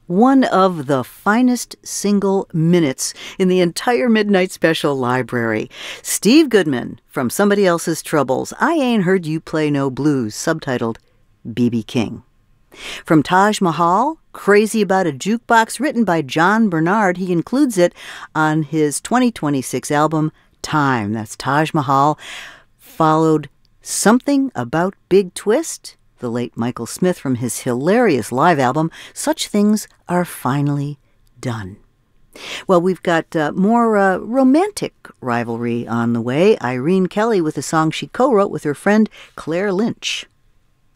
One of the finest single minutes in the entire Midnight Special library. Steve Goodman from Somebody Else's Troubles, I Ain't Heard You Play No Blues, subtitled B.B. King. From Taj Mahal, Crazy About a Jukebox, written by John Bernard. He includes it on his 2026 album, Time. That's Taj Mahal. Followed Something About Big Twist, the late Michael Smith, from his hilarious live album, Such Things Are Finally Done. Well, we've got more romantic rivalry on the way. Irene Kelly with a song she co-wrote with her friend Claire Lynch.